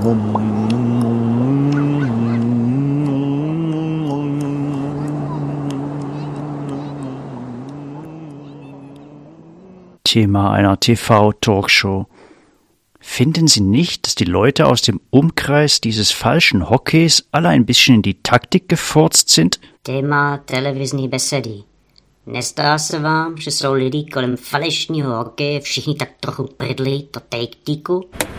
Thema einer TV-Talkshow. Finden Sie nicht, dass die Leute aus dem Umkreis dieses falschen Hockeys alle ein bisschen in die Taktik gefurzt sind? Téma televizní besedy. Nezdá se vám, že jsou lidi kolem falešního hokeje všichni tak trochu prdlí to take-tiku?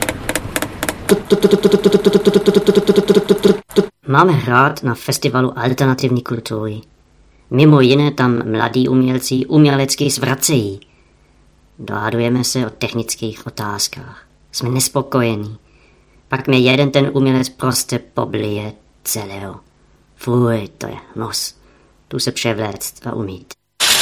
Máme hrát na festivalu alternativní kultury. Mimo jiné tam mladí umělci umělecky zvracejí. Dohadujeme se o technických otázkách. Jsme nespokojení. Pak mě jeden ten umělec prostě poblije celého. Fuj, to je nos. Tu se převléct a umít.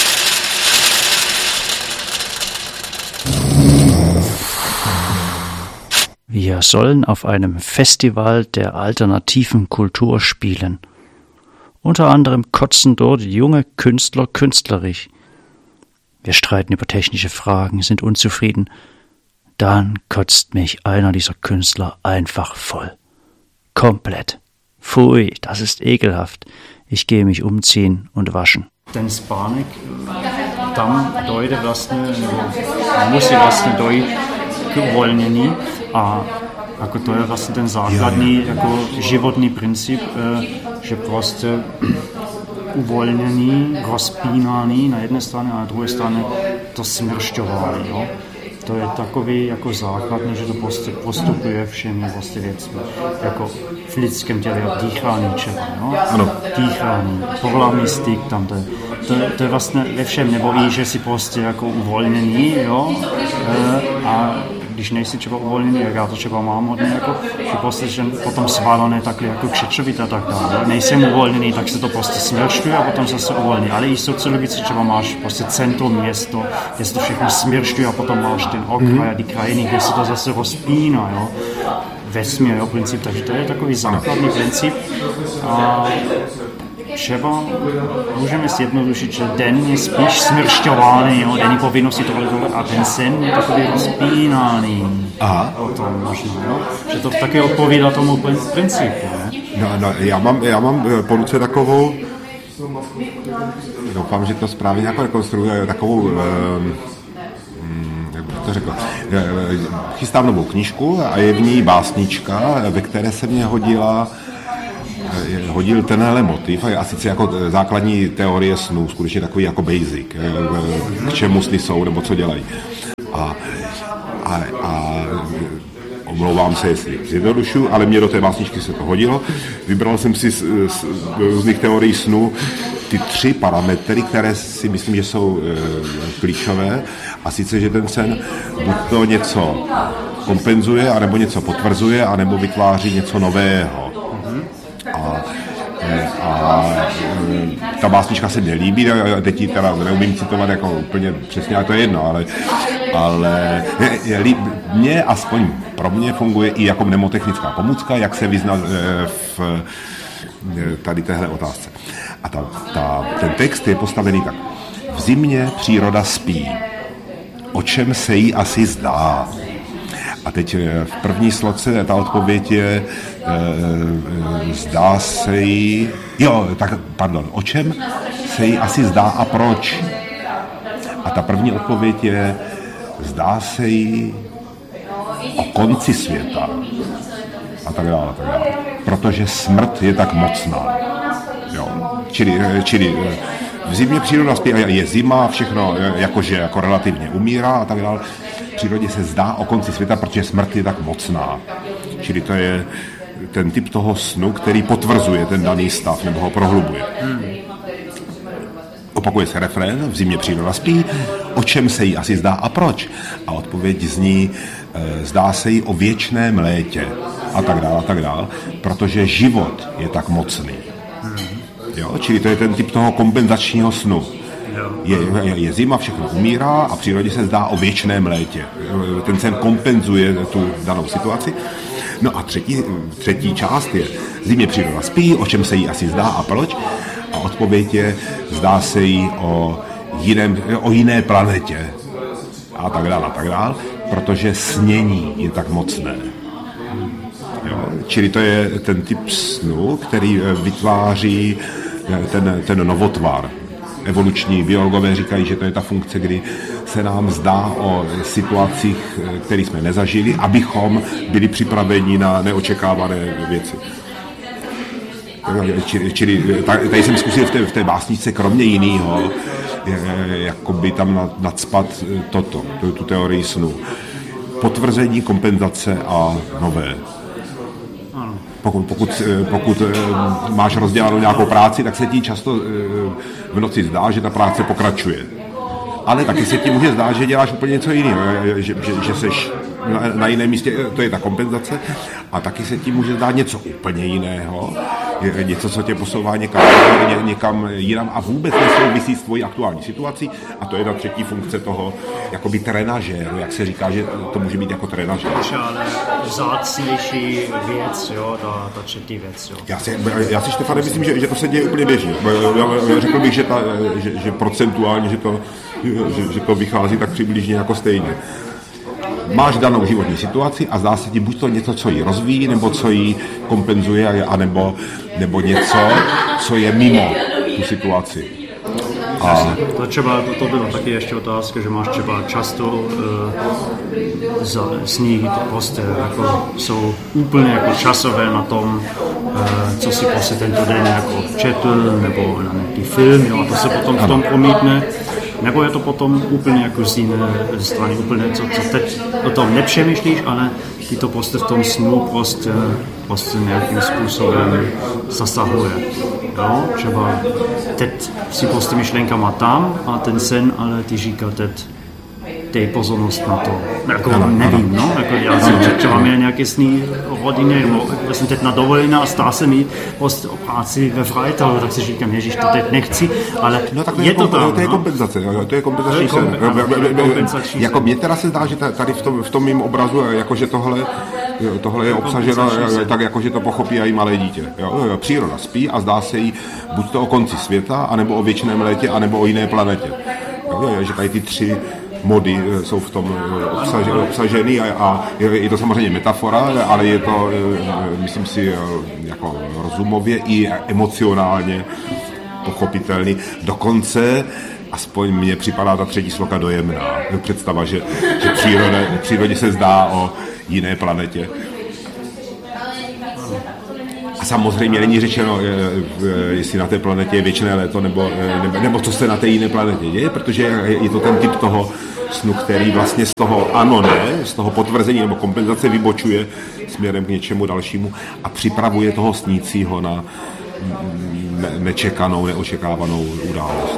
Wir sollen auf einem Festival der alternativen Kultur spielen. Unter anderem kotzen dort junge Künstler künstlerisch. Wir streiten über technische Fragen, sind unzufrieden. Dann kotzt mich einer dieser Künstler einfach voll. Komplett. Pfui, das ist ekelhaft. Ich gehe mich umziehen und waschen. Ten spánek tam dojde vlastně, musí vlastně dojít k uvolnění a jako to je vlastně ten základní jako životní princip, že prostě uvolnění, rozpínání na jedné straně a na druhé straně to smršťování. Jo? To je takový jako základní, že to prostě postupuje všemi vlastně věcmi. Jako v lidském těle, dýchání třeba. No? Ano. Dýchání, pohlavní styk tam, to je vlastně ve všem, nebo i, že si prostě jako uvolnění, jo? A když nejsi třeba uvolněný, jak já to třeba mám hodně, jako, že prostě že potom svalené takhle jako křečovit a tak dále. Nejsem uvolněný, tak se to prostě smršťuje a potom se uvolní. Ale i sociologicky třeba máš prostě centrum město, kde se to všechno smršťuje a potom máš ten okraj a ty krajiny, kde se to zase rozpíná, jo. Vesmír, jo, princip, takže to je takový základní princip. A třeba můžeme zjednodušit, že den je spíš smršťovaný, jo, denní povinnosti tohle a ten sen je takový rozpínaný. Aha. O tom možná, jo? Že to taky odpovídá tomu principu, ne? No, já mám po ruce takovou, doufám, že to správně jako rekonstruuje, takovou, jak bych to řekl, chystám novou knížku a je v ní básnička, ve které se mě hodil tenhle motiv, a sice jako základní teorie snů, skutečně takový jako basic, k čemu sny jsou, nebo co dělají. A omlouvám se, jestli zjednodušu, ale mě do té básničky se to hodilo. Vybral jsem si z různých teorií snů ty 3 parametry, které si myslím, že jsou klíčové, a sice, že ten sen buď to něco kompenzuje, anebo něco potvrzuje, anebo vytváří něco nového. A ta básnička se mě líbí, teď ji teda neumím citovat jako úplně přesně, ale to je jedno, ale mě, aspoň pro mě, funguje i jako mnemotechnická pomůcka, jak se vyznat v tady téhle otázce. A ten text je postavený tak. V zimě příroda spí, o čem se jí asi zdá. A teď v první sloce ta odpověď je, zdá se jí, o čem se jí asi zdá a proč. A ta první odpověď je, zdá se jí o konci světa. A tak dále, tak dále. Protože smrt je tak mocná. Jo. Čili v zimě příroda spí, je zima, všechno jakože jako relativně umírá a tak dále. V přírodě se zdá o konci světa, protože smrt je tak mocná. Čili to je ten typ toho snu, který potvrzuje ten daný stav nebo ho prohlubuje. Opakuje se refrén, v zimě příroda spí, o čem se jí asi zdá a proč. A odpověď zní, zdá se jí o věčném létě a tak dále, protože život je tak mocný. Jo? Čili to je ten typ toho kompenzačního snu. Je zima, všechno umírá a přírodě se zdá o věčném létě. Ten sen kompenzuje tu danou situaci. No a třetí část je, zimě příroda spí, o čem se jí asi zdá a proč. A odpověď je, zdá se jí o jiné planetě a tak dále, protože snění je tak mocné. Jo? Čili to je ten typ snu, který vytváří ten novotvar. Evoluční biologové říkají, že to je ta funkce, kdy se nám zdá o situacích, které jsme nezažili, abychom byli připraveni na neočekávané věci. Čili tady jsem zkusil v té básničce kromě jiného jakoby tam nacpat tu teorii snu. Potvrzení, kompenzace a nové. Pokud máš rozdělanou nějakou práci, tak se ti často v noci zdá, že ta práce pokračuje. Ale taky se ti může zdát, že děláš úplně něco jiného, že seš na jiném místě, to je ta kompenzace, a taky se ti může zdát něco úplně jiného, něco, co tě posouvá někam jinam a vůbec nesouvisí s tvojí aktuální situací, a to je ta třetí funkce toho jakoby trenažéru, jak se říká, že to může být jako trenažér. Ale vzácnější věc, jo, ta třetí věc, jo. Já si, Štefane, myslím, že to se děje úplně běžně. Já řekl bych, že procentuálně, že to vychází tak přibližně jako stejně. Máš danou životní situaci a zdá se ti buď to něco, co ji rozvíjí, nebo co ji kompenzuje, nebo něco, co je mimo tu situaci. A to byla taky ještě otázka, že máš třeba často sny prostě jako jsou úplně jako časové na tom, co si prostě tento den jako četl, nebo na nějaký film, jo, a to se potom v tom promítne. Nebo je to potom úplně jako z jiné strany, úplně co teď o tom nepřemýšlíš, ale ty to prostě v tom snu prostě nějakým způsobem zasahuje. Jo? Třeba teď si prostě myšlenkama tam a ten sen, ale ty říká teď dej pozornost na to. Jako nevím, no, jako já jsem třeba měl nějaké sny o rodině, nebo já jsem teď na dovolené a stá se mi prostě o práci ve Freitagu, tak si říkám, ježiš, to teď nechci, ale no, tak je to tam. To je kompenzace, to je kompenzační sen. Jako mně teda se zdá, že tady v tom mým obrazu, jakože tohle je obsaženo tak, jakože to pochopí i malé dítě. Jo? Příroda spí a zdá se jí buď to o konci světa, anebo o věčném létě, anebo o jiné planetě. Jo? Že tady ty tři mody jsou v tom obsaženy a je to samozřejmě metafora, ale je to, myslím si, jako rozumově i emocionálně pochopitelný. Dokonce, aspoň mně připadá ta třetí sloka dojemná. Představa, že přírodě se zdá o jiné planetě. A samozřejmě není řečeno, jestli na té planetě je věčné léto, nebo co se na té jiné planetě děje, protože je to ten typ toho snu, který vlastně z toho z toho potvrzení nebo kompenzace vybočuje směrem k něčemu dalšímu a připravuje toho snícího na nečekanou, neočekávanou událost.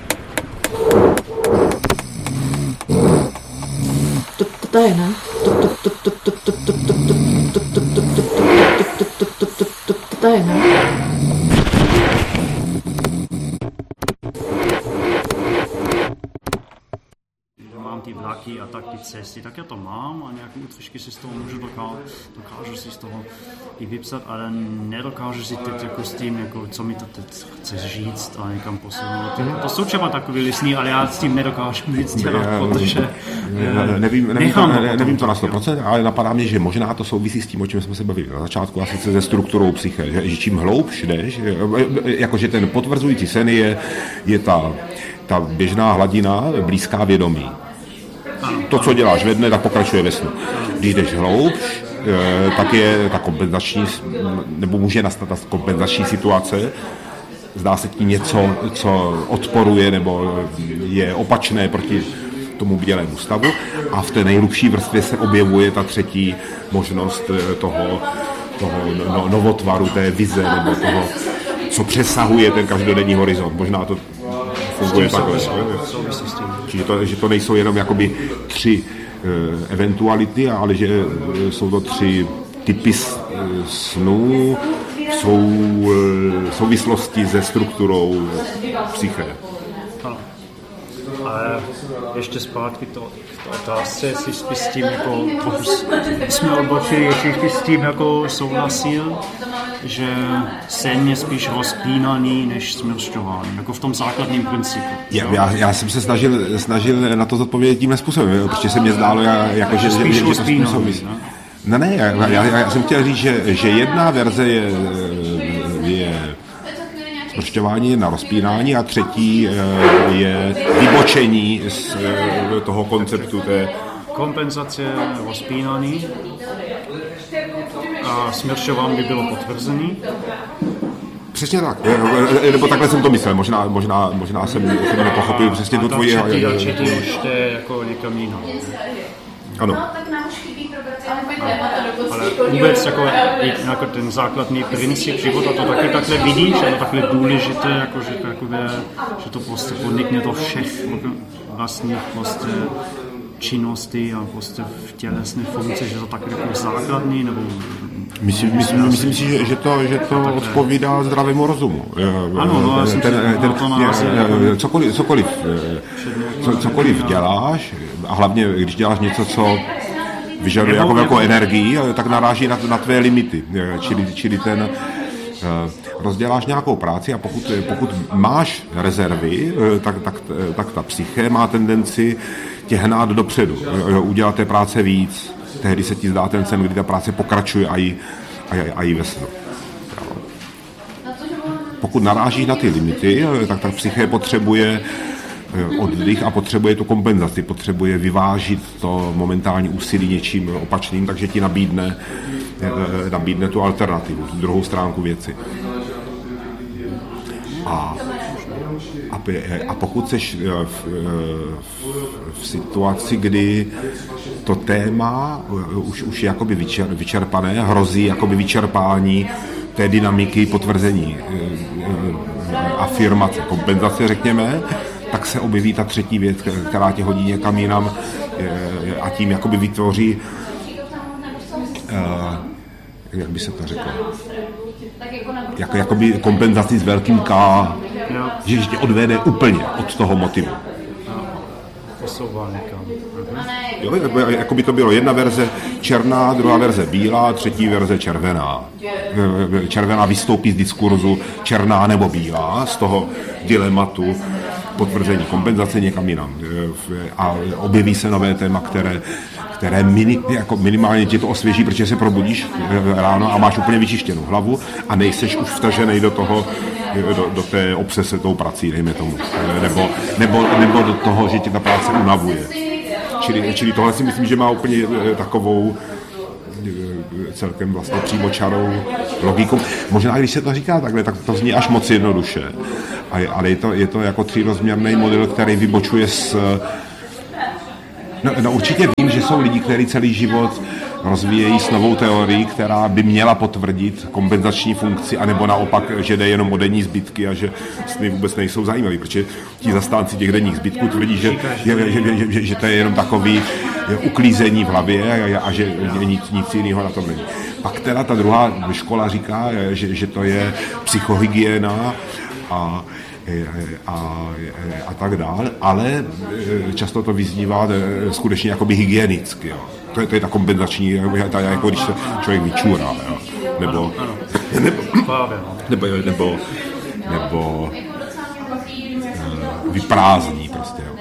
To je, ne? To je, ne? Mám ty vlaky a tak ty cesty, tak já to mám a nějaké útržky si z toho dokážu si z toho i vypsat, ale nedokážu si teď jako s tím, jako, co mi to teď chceš říct a někam posunout. To jsou třeba takové sny, ale já s tím nedokážu nic dělat, protože nevím to na 100%, ale napadá mě, že možná to souvisí s tím, o čem jsme se bavili na začátku, a sice se strukturou psyché, že čím hloubš jdeš, jakože ten potvrzující sen je ta běžná hladina blízká vědomí. To, co děláš ve dne, tak pokračuje ve snu. Když jdeš hloubš, tak je ta kompenzační, nebo může nastat ta kompenzační situace. Zdá se ti něco, co odporuje, nebo je opačné proti tomu bdělému stavu. A v té nejhlubší vrstvě se objevuje ta třetí možnost toho novotvaru, té vize, nebo toho, co přesahuje ten každodenní horizont. Možná to funguje takhle. Čiže to nejsou jenom jakoby tři eventuality, ale že jsou to tři typy snů v souvislosti se strukturou psyché. Ale ještě zpátky k otázce, jestli s tím jako jsme odbočili, jestli s tím jako souhlasil, že sen je spíš rozpínaný než smršťování, jako v tom základním principu. Já jsem se snažil na to zodpovědět tímhle způsobem, protože se mě zdálo, že to souvisí. Ne, já jsem chtěl říct, že jedna verze je smršťování na rozpínání a třetí je vybočení z toho konceptu té kompenzace rozpínání a smršťování by bylo potvrzený. Přesně tak, nebo takhle jsem to myslel, možná jsem nepochopil přesně tu tvoji... A třetí už to je jako někam jinam. Ano. Ale vůbec jako ten základní princip života to taky takhle vidíš, je to takhle důležité, jako, že to prostě podnikne do všech vlastních prostě činností a prostě v tělesné funkci, že to tak jako základní, nebo... Myslím si, že to odpovídá zdravému rozumu. Ano, no, já jsem cokoliv děláš, a hlavně když děláš něco, co vyžaduje jako energii, tak naráží na tvé limity. Čili ten rozděláš nějakou práci a pokud máš rezervy, tak ta psyché má tendenci tě hnát dopředu, udělat té práce víc. Tehdy se ti zdá ten sen, kdy ta práce pokračuje a i ve snu. Pokud narážíš na ty limity, tak ta psyché potřebuje oddych a potřebuje tu kompenzaci, potřebuje vyvážit to momentální úsilí něčím opačným, takže ti nabídne tu alternativu, druhou stránku věci. A pokud seš v situaci, kdy to téma už je jakoby vyčerpané, hrozí jakoby vyčerpání té dynamiky potvrzení, afirmace, kompenzace, řekněme, tak se objeví ta třetí věc, která tě hodí někam jinam a tím jakoby vytvoří, jak by se to řeklo, jakoby kompenzaci s velkým K, že tě odvede úplně od toho motivu. Jo, jako by to bylo jedna verze černá, druhá verze bílá, třetí verze červená. Červená vystoupí z diskurzu černá nebo bílá, z toho dilematu potvrzení kompenzace někam jinam. A objeví se nové téma, které minimálně ti to osvěží, protože se probudíš ráno a máš úplně vyčištěnou hlavu a nejseš už vtažený do toho, do té obsese tou prací, dejme tomu. Nebo do toho, že tě ta práce unavuje. Čili tohle si myslím, že má úplně takovou celkem vlastně přímočarou logiku. Možná, když se to říká takhle, tak to zní až moc jednoduše. Ale je to jako třírozměrný model, který vybočuje z... No určitě vím, že jsou lidi, kteří celý život rozvíjejí s novou teorií, která by měla potvrdit kompenzační funkci, anebo naopak, že jde jenom o denní zbytky a že sny vůbec nejsou zajímavý, protože ti zastánci těch denních zbytků tvrdí, že to je jenom takový uklízení v hlavě a že nic jiného na tom není. Pak teda ta druhá škola říká, že to je psychohygiena a tak dále, ale často to vyznívá skutečně jakoby hygienicky. Jo. To je ta kompenzační, jako když se člověk vyčůrá, jo. Nebo vyprázdní prostě. Jo.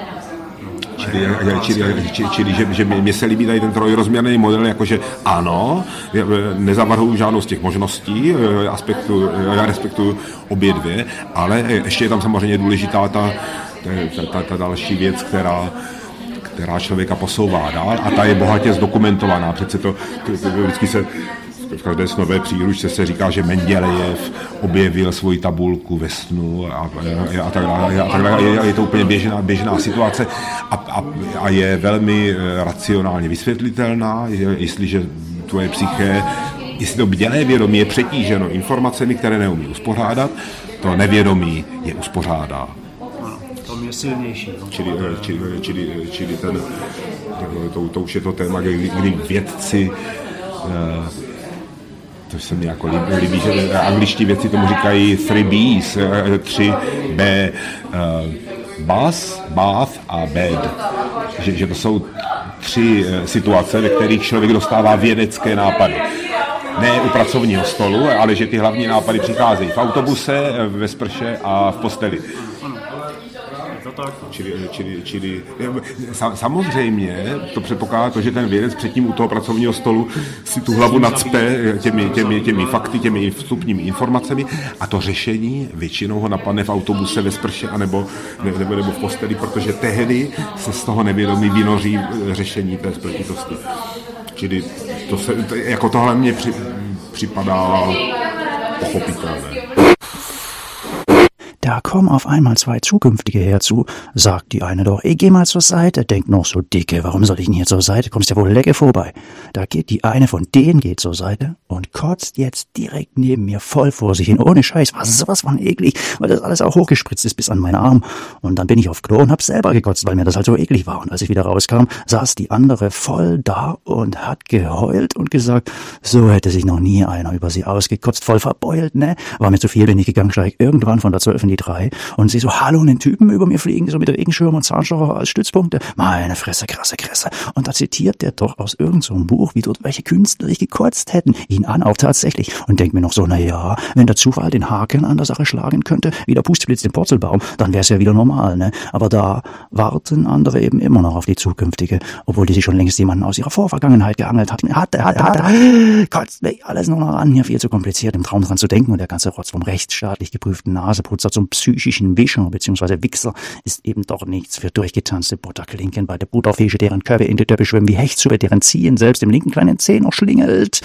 Čili že mě se líbí tady ten trojrozměrný model, jakože ano, nezavrhuju žádnou z těch možností, já respektuju obě dvě, ale ještě je tam samozřejmě důležitá ta další věc, která člověka posouvá dál a ta je bohatě zdokumentovaná. Přece to vždycky se v každé snové příručce se říká, že Mendelejev objevil svoji tabulku ve snu a tak dále. Je to úplně běžná situace a je velmi racionálně vysvětlitelná, jestliže tvoje psyché, jestli to bdělé vědomí je přetíženo informacemi, které neumí uspořádat, to nevědomí je uspořádá. To je silnější. Čili to už je to téma, kdy vědci, to se mi jako líbí, že angličtí vědci tomu říkají 3Bs, 3B, bath a bed. Že to jsou 3 situace, ve kterých člověk dostává vědecké nápady. Ne u pracovního stolu, ale že ty hlavní nápady přicházejí v autobuse, ve sprše a v posteli. tak. Čili samozřejmě to předpokládá to, že ten vědec předtím u toho pracovního stolu si tu hlavu nacpe těmi fakty, těmi vstupními informacemi a to řešení většinou ho napadne v autobuse, ve sprše anebo v posteli, protože tehdy se z toho nevědomí vynoří řešení té spletitosti. Čili jako tohle mně připadá pochopitelné. Da kommen auf einmal 2 Zukünftige herzu, sagt die eine doch, ich geh mal zur Seite, denkt noch so dicke, warum soll ich denn hier zur Seite, kommst ja wohl lecker vorbei. Da geht die eine von denen geht zur Seite und kotzt jetzt direkt neben mir voll vor sich hin, ohne Scheiß, was sowas von eklig, weil das alles auch hochgespritzt ist bis an meinen Arm. Und dann bin ich auf Klo und hab selber gekotzt, weil mir das halt so eklig war. Und als ich wieder rauskam, saß die andere voll da und hat geheult und gesagt, so hätte sich noch nie einer über sie ausgekotzt, voll verbeult, ne? War mir zu viel, bin ich gegangen, steig irgendwann von der 12 in die 3 und sehe so, hallo, einen Typen über mir fliegen, so mit Regenschirm und Zahnstocher als Stützpunkte. Meine Fresse, krasse Kresse. Und da zitiert der doch aus irgendeinem so Buch, wie dort welche Künstler gekotzt hätten. Ihn an, auch tatsächlich. Und denkt mir noch so, na ja, wenn der Zufall den Haken an der Sache schlagen könnte, wie der Pustblitz den Purzelbaum, dann wär's ja wieder normal, ne? Aber da warten andere eben immer noch auf die zukünftige, obwohl die sich schon längst jemanden aus ihrer Vorvergangenheit geangelt hat. Kotzt mich alles nur noch an, hier viel zu kompliziert im Traum dran zu denken und der ganze Rotz vom rechtsstaatlich geprüften Naseputzer zum psychischen Wischer bzw. Wichser ist eben doch nichts für durchgetanzte Butterklinken bei der Butterfische, deren Körbe in die Töpfe schwimmen wie Hechtsuppe, deren Ziehen selbst im linken kleinen Zeh noch schlingelt.